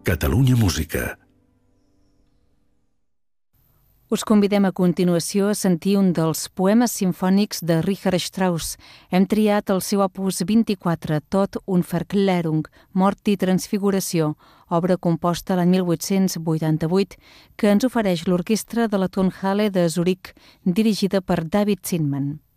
Catalunya Música. Us convidem a continuació a sentir un dels poemes simfònics de Richard Strauss. Hem triat el seu opus 24, Tod und Verklärung, Mort i Transfiguració, obra composta l'any 1888, que ens ofereix l'orquestra de la Tonhalle de Zuric, dirigida per David Zinman.